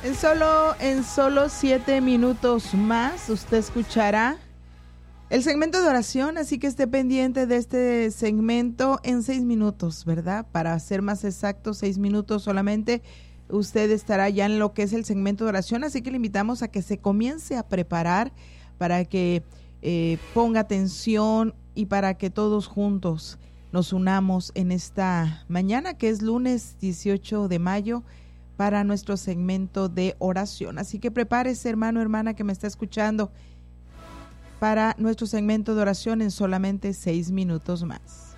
En solo 7 minutos más usted escuchará el segmento de oración, así que esté pendiente de este segmento en 6 minutos, ¿verdad? Para ser más exacto, 6 minutos solamente usted estará ya en lo que es el segmento de oración, así que le invitamos a que se comience a preparar para que ponga atención y para que todos juntos nos unamos en esta mañana, que es lunes 18 de mayo, para nuestro segmento de oración. Así que prepárese, hermano, hermana, que me está escuchando, para nuestro segmento de oración en solamente 6 minutos más.